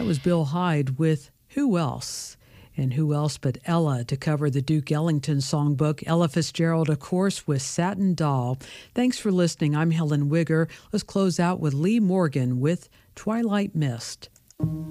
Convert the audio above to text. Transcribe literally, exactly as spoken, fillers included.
was Bill Hyde with Who Else? And who else but Ella to cover the Duke Ellington songbook. Ella Fitzgerald, of course, with Satin Doll. Thanks for listening. I'm Helen Wigger. Let's close out with Lee Morgan with Twilight Mist.